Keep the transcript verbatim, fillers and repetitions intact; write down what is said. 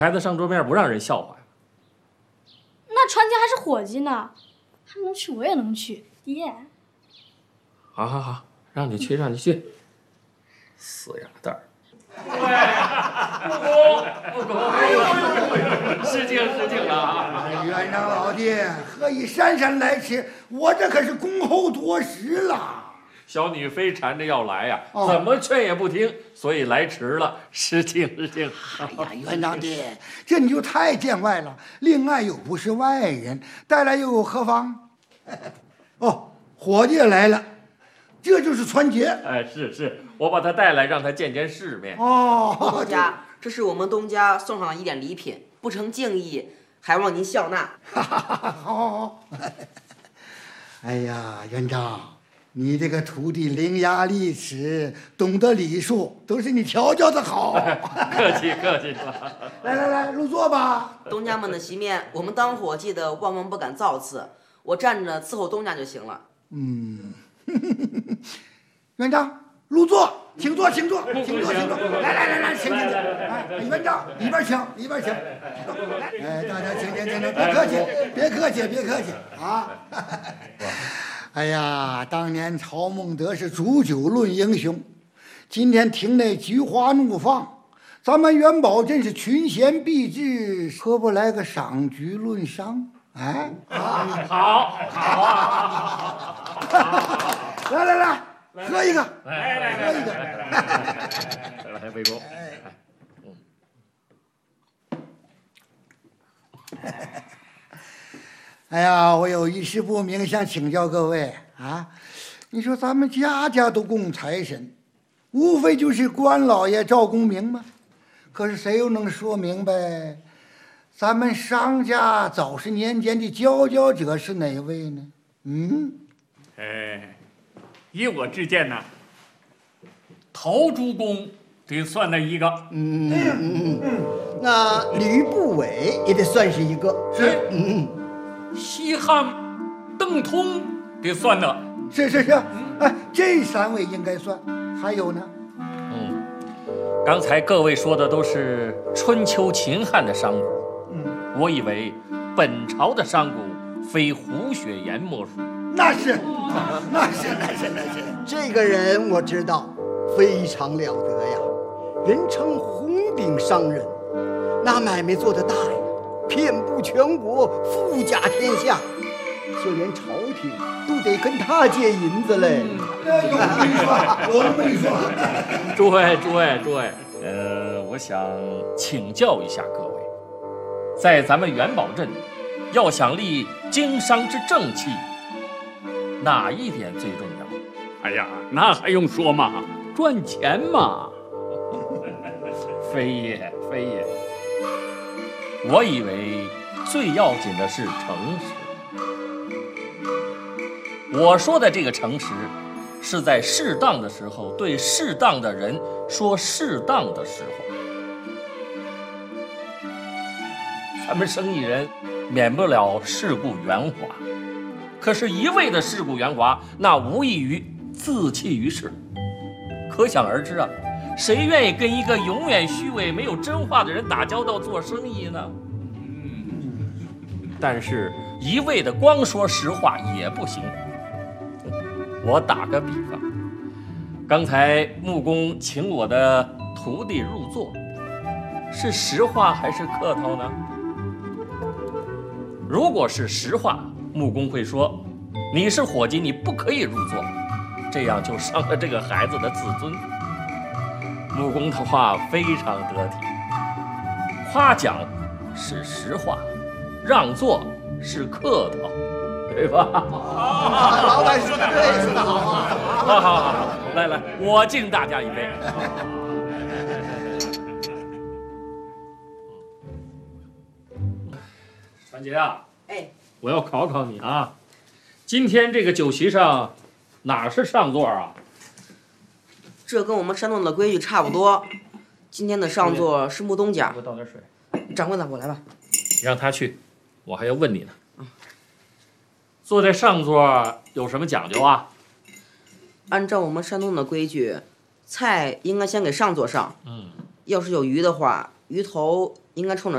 孩子上桌面不让人笑话呀。 那传家还是伙计呢，他能去我也能去，爹。 好好好，让你去，让你去。死鸭蛋儿。木工，木工，哎呦，失敬失敬了啊！ 院长老弟，何以姗姗来迟？我这可是恭候多时了。 小女非缠着要来呀、 哦， 怎么劝也不听，所以来迟了，失敬失敬。 哎呀，院长爹，这你就太见外了。另外又不是外人，带来又有何妨？哦，伙计来了，这就是传杰。 哎，是是，我把他带来，让他见见世面。 哦， 东家，这是我们东家送上的一点礼品，不成敬意，还望您笑纳。 好好好。哎呀，院长。你这个徒弟伶牙俐齿，懂得礼数，都是你调教的好。 客气客气了。 来来来，入座吧。 东家们的席面，我们当伙计的万万不敢造次，我站着伺候东家就行了。 嗯，院长入座，请坐，请坐，请坐，请坐。来来来来，请请请。哎，院长里边请，里边请。哎，大家请请请请，别客气，别客气，别客气啊。哎呀，当年曹孟德是煮酒论英雄，今天庭内菊花怒放，咱们元宝真是群贤毕至，何不来个赏菊论赏？哎， 好，好啊！ 来来来，喝一个， 来来喝一个， 来围攻。 哎呀，我有一事不明，想请教各位啊。你说咱们家家都供财神，无非就是关老爷、赵公明嘛。可是谁又能说明白，咱们商家早十年间的佼佼者是哪位呢？嗯， 哎，依我之见呢，陶朱公得算那一个。 嗯嗯嗯，那吕不韦也得算是一个。 是， 嗯。 西汉邓通得算的， 是是是，哎，这三位应该算，还有呢？ 嗯，刚才各位说的都是春秋秦汉的商贾，嗯，我以为本朝的商贾非胡雪岩莫属。 那是，那是，那是，那是。 这个人我知道，非常了得呀，人称红顶商人，那买卖做得大呀。遍布全国，富甲天下，就连朝廷都得跟他借银子嘞。 有这么一说，有这么一说。 诸位，诸位，诸位，呃，我想请教一下各位，在咱们元宝镇，要想立经商之正气，哪一点最重要？ 哎呀，那还用说嘛，赚钱嘛。 非也，非也。我以为最要紧的是诚实。我说的这个诚实，是在适当的时候对适当的人说适当的实话。咱们生意人免不了世故圆滑，可是一味的世故圆滑，那无异于自弃于世。可想而知啊，谁愿意跟一个永远虚伪、没有真话的人打交道做生意呢？但是，一味的光说实话也不行。我打个比方，刚才木工请我的徒弟入座，是实话还是客套呢？如果是实话，木工会说：“你是伙计，你不可以入座。”这样就伤了这个孩子的自尊。木工的话非常得体，夸奖是实话，让座是客套，对吧？ 老板说的对，说的好啊！ 好好好，来来，我敬大家一杯。传杰啊， 哎， 我要考考你啊，今天这个酒席上哪是上座啊？ 这跟我们山东的规矩差不多。今天的上座是木东家。 给我倒点水。 掌柜的，我来吧。 让他去，我还要问你呢。坐在上座有什么讲究啊？ 按照我们山东的规矩，菜应该先给上座上。嗯。要是有鱼的话，鱼头应该冲着